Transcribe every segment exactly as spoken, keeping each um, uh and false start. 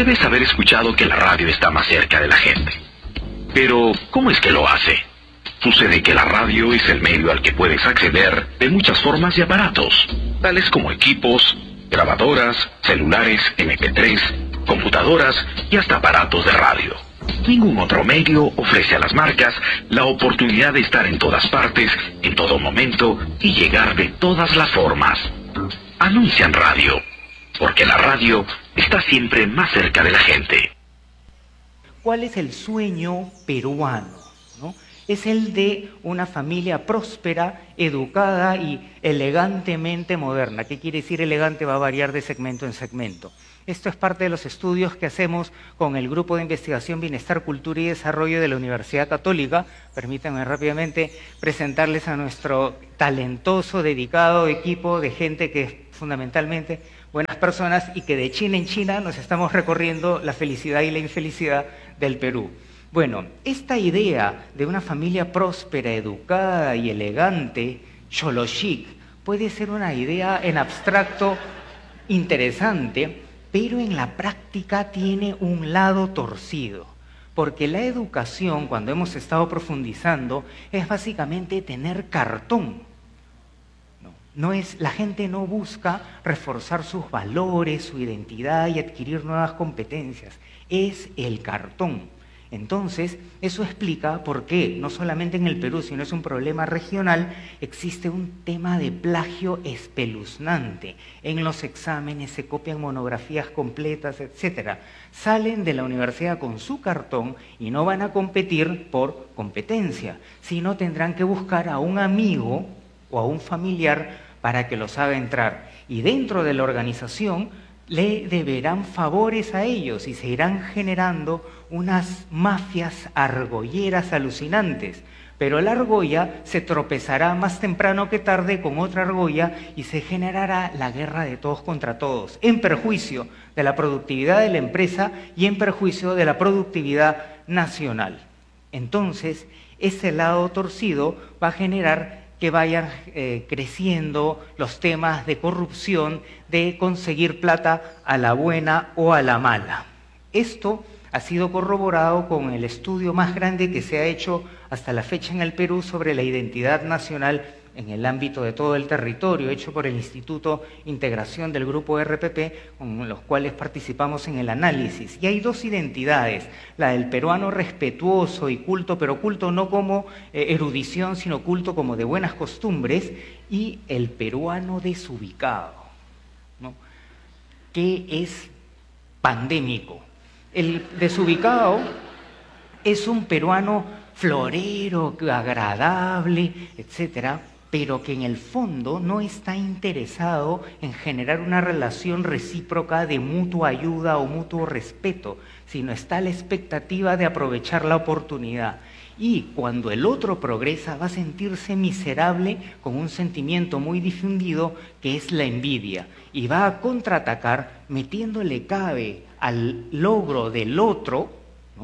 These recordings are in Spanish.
Debes haber escuchado que la radio está más cerca de la gente. Pero, ¿cómo es que lo hace? Sucede que la radio es el medio al que puedes acceder de muchas formas y aparatos, tales como equipos, grabadoras, celulares, eme pe tres, computadoras y hasta aparatos de radio. Ningún otro medio ofrece a las marcas la oportunidad de estar en todas partes, en todo momento y llegar de todas las formas. Anuncian radio, porque la radio está siempre más cerca de la gente. ¿Cuál es el sueño peruano? ¿No? Es el de una familia próspera, educada y elegantemente moderna. ¿Qué quiere decir elegante? Va a variar de segmento en segmento. Esto es parte de los estudios que hacemos con el Grupo de Investigación Bienestar, Cultura y Desarrollo de la Universidad Católica. Permítanme rápidamente presentarles a nuestro talentoso, dedicado equipo de gente que es fundamentalmente buenas personas y que de China en China nos estamos recorriendo la felicidad y la infelicidad del Perú. Bueno, esta idea de una familia próspera, educada y elegante, cholo chic, puede ser una idea en abstracto interesante, pero en la práctica tiene un lado torcido, porque la educación, cuando hemos estado profundizando, es básicamente tener cartón. No, no es, la gente no busca reforzar sus valores, su identidad y adquirir nuevas competencias, es el cartón. Entonces, eso explica por qué, no solamente en el Perú, sino es un problema regional, existe un tema de plagio espeluznante. En los exámenes se copian monografías completas, etcétera. Salen de la universidad con su cartón y no van a competir por competencia, sino tendrán que buscar a un amigo o a un familiar para que los haga entrar. Y dentro de la organización le deberán favores a ellos y se irán generando unas mafias argolleras alucinantes. Pero la argolla se tropezará más temprano que tarde con otra argolla y se generará la guerra de todos contra todos, en perjuicio de la productividad de la empresa y en perjuicio de la productividad nacional. Entonces, ese lado torcido va a generar que vayan eh, creciendo los temas de corrupción, de conseguir plata a la buena o a la mala. Esto ha sido corroborado con el estudio más grande que se ha hecho hasta la fecha en el Perú sobre la identidad nacional en el ámbito de todo el territorio, hecho por el Instituto Integración del Grupo erre pe pe, con los cuales participamos en el análisis. Y hay dos identidades, la del peruano respetuoso y culto, pero culto no como eh, erudición, sino culto como de buenas costumbres, y el peruano desubicado, ¿no? Que es pandémico. El desubicado es un peruano florero, agradable, etcétera, pero que en el fondo no está interesado en generar una relación recíproca de mutua ayuda o mutuo respeto, sino está a la expectativa de aprovechar la oportunidad. Y cuando el otro progresa va a sentirse miserable con un sentimiento muy difundido que es la envidia y va a contraatacar metiéndole cabe al logro del otro, ¿no?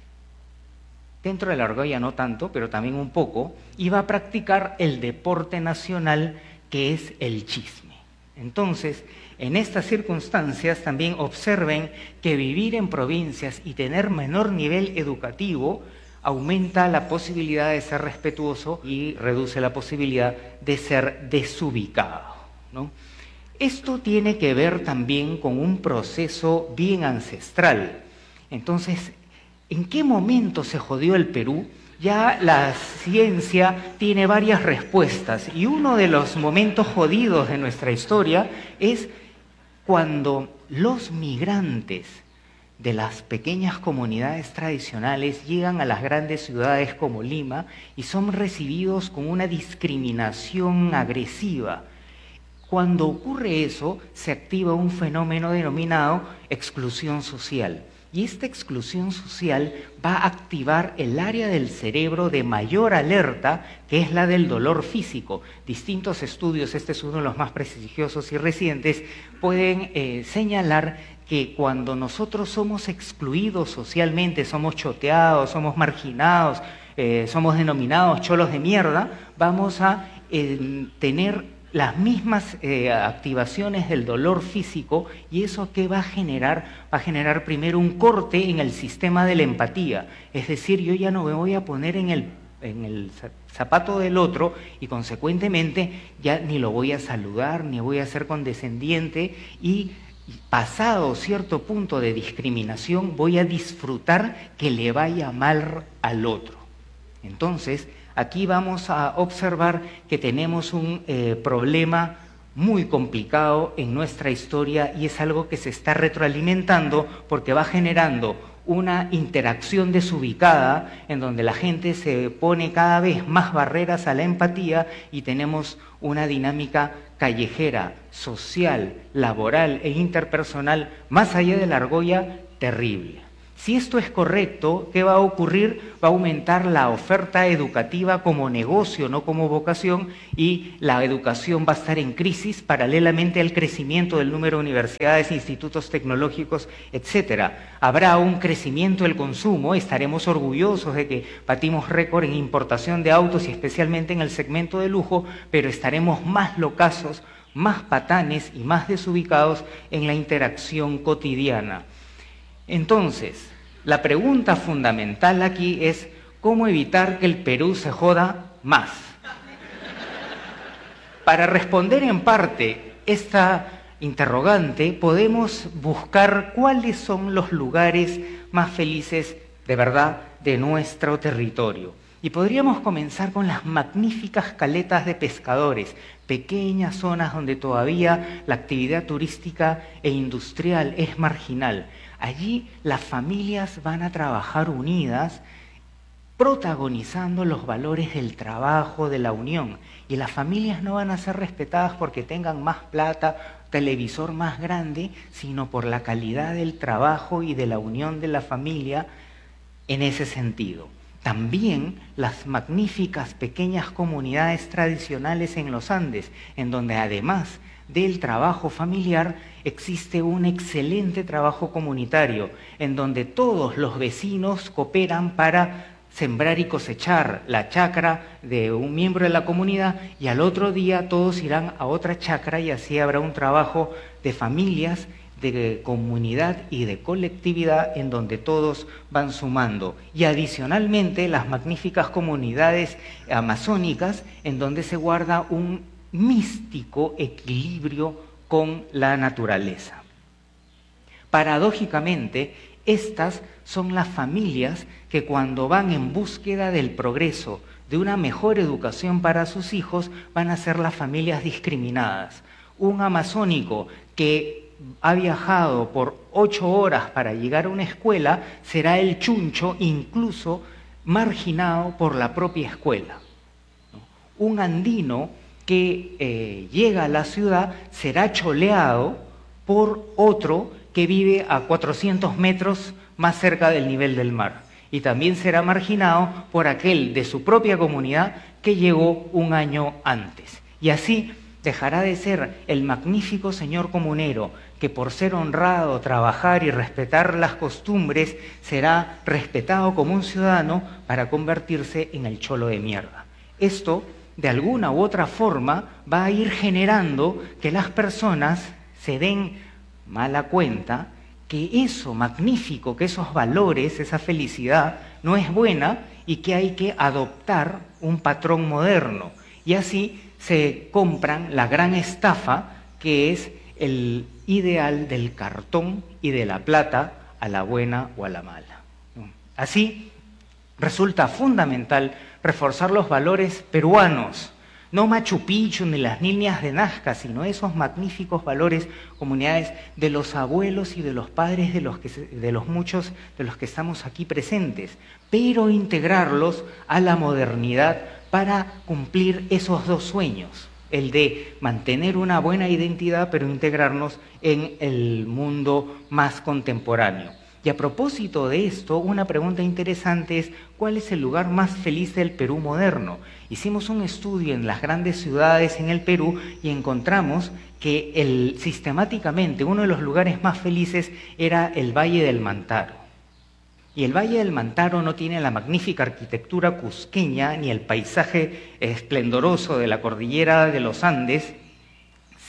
Dentro de la argolla no tanto, pero también un poco, y va a practicar el deporte nacional que es el chisme. Entonces, en estas circunstancias también observen que vivir en provincias y tener menor nivel educativo aumenta la posibilidad de ser respetuoso y reduce la posibilidad de ser desubicado, ¿no? Esto tiene que ver también con un proceso bien ancestral. Entonces, ¿en qué momento se jodió el Perú? Ya la ciencia tiene varias respuestas y uno de los momentos jodidos de nuestra historia es cuando los migrantes de las pequeñas comunidades tradicionales llegan a las grandes ciudades como Lima y son recibidos con una discriminación agresiva. Cuando ocurre eso, se activa un fenómeno denominado exclusión social. Y esta exclusión social va a activar el área del cerebro de mayor alerta, que es la del dolor físico. Distintos estudios, este es uno de los más prestigiosos y recientes, pueden eh, señalar que cuando nosotros somos excluidos socialmente, somos choteados, somos marginados, eh, somos denominados cholos de mierda, vamos a eh, tener las mismas eh, activaciones del dolor físico, y eso ¿qué va a generar? Va a generar primero un corte en el sistema de la empatía, es decir, yo ya no me voy a poner en el, en el zapato del otro y consecuentemente ya ni lo voy a saludar, ni voy a ser condescendiente, y pasado cierto punto de discriminación voy a disfrutar que le vaya mal al otro. Entonces, aquí vamos a observar que tenemos un eh, problema muy complicado en nuestra historia, y es algo que se está retroalimentando porque va generando una interacción desubicada en donde la gente se pone cada vez más barreras a la empatía, y tenemos una dinámica callejera, social, laboral e interpersonal más allá de la argolla terrible. Si esto es correcto, ¿qué va a ocurrir? Va a aumentar la oferta educativa como negocio, no como vocación, y la educación va a estar en crisis paralelamente al crecimiento del número de universidades, institutos tecnológicos, etcétera. Habrá un crecimiento del consumo, estaremos orgullosos de que batimos récord en importación de autos y especialmente en el segmento de lujo, pero estaremos más locazos, más patanes y más desubicados en la interacción cotidiana. Entonces, la pregunta fundamental aquí es ¿cómo evitar que el Perú se joda más? Para responder en parte esta interrogante, podemos buscar cuáles son los lugares más felices de verdad de nuestro territorio. Y podríamos comenzar con las magníficas caletas de pescadores, pequeñas zonas donde todavía la actividad turística e industrial es marginal. Allí las familias van a trabajar unidas, protagonizando los valores del trabajo, de la unión. Y las familias no van a ser respetadas porque tengan más plata, televisor más grande, sino por la calidad del trabajo y de la unión de la familia en ese sentido. También las magníficas pequeñas comunidades tradicionales en los Andes, en donde además del trabajo familiar existe un excelente trabajo comunitario, en donde todos los vecinos cooperan para sembrar y cosechar la chacra de un miembro de la comunidad, y al otro día todos irán a otra chacra, y así habrá un trabajo de familias, de comunidad y de colectividad en donde todos van sumando. Y adicionalmente las magníficas comunidades amazónicas en donde se guarda un místico equilibrio con la naturaleza. Paradójicamente, estas son las familias que cuando van en búsqueda del progreso, de una mejor educación para sus hijos, van a ser las familias discriminadas. Un amazónico que ha viajado por ocho horas para llegar a una escuela será el chuncho, incluso marginado por la propia escuela. Un andino que eh, llega a la ciudad será choleado por otro que vive a cuatrocientos metros más cerca del nivel del mar, y también será marginado por aquel de su propia comunidad que llegó un año antes. Y así dejará de ser el magnífico señor comunero que por ser honrado, trabajar y respetar las costumbres será respetado como un ciudadano para convertirse en el cholo de mierda. Esto, de alguna u otra forma, va a ir generando que las personas se den mala cuenta que eso magnífico, que esos valores, esa felicidad, no es buena y que hay que adoptar un patrón moderno. Y así se compran la gran estafa que es el ideal del cartón y de la plata a la buena o a la mala. Así resulta fundamental reforzar los valores peruanos, no Machu Picchu ni las líneas de Nazca, sino esos magníficos valores, comunidades de los abuelos y de los padres de los, que, de los muchos de los que estamos aquí presentes, pero integrarlos a la modernidad para cumplir esos dos sueños, el de mantener una buena identidad, pero integrarnos en el mundo más contemporáneo. Y a propósito de esto, una pregunta interesante es, ¿cuál es el lugar más feliz del Perú moderno? Hicimos un estudio en las grandes ciudades en el Perú y encontramos que el, sistemáticamente uno de los lugares más felices era el Valle del Mantaro. Y el Valle del Mantaro no tiene la magnífica arquitectura cusqueña ni el paisaje esplendoroso de la cordillera de los Andes,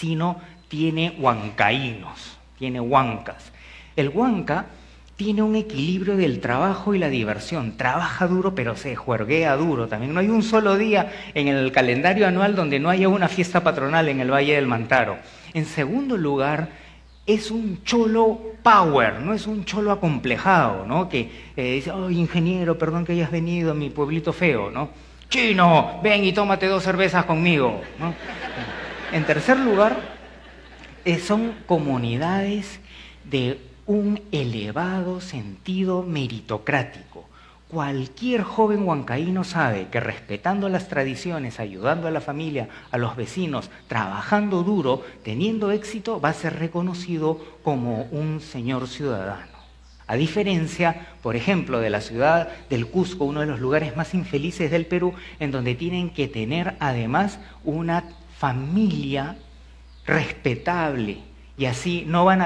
sino tiene huancaínos, tiene huancas. El huanca tiene un equilibrio del trabajo y la diversión. Trabaja duro, pero se juerguea duro también. No hay un solo día en el calendario anual donde no haya una fiesta patronal en el Valle del Mantaro. En segundo lugar, es un cholo power, no es un cholo acomplejado, ¿no? Que eh, dice, oh, ingeniero, perdón que hayas venido a mi pueblito feo, ¿no? Chino, ven y tómate dos cervezas conmigo, ¿no? En tercer lugar, eh, son comunidades de un elevado sentido meritocrático. Cualquier joven huancaíno sabe que respetando las tradiciones, ayudando a la familia, a los vecinos, trabajando duro, teniendo éxito, va a ser reconocido como un señor ciudadano. A diferencia, por ejemplo, de la ciudad del Cusco, uno de los lugares más infelices del Perú, en donde tienen que tener además una familia respetable y así no van a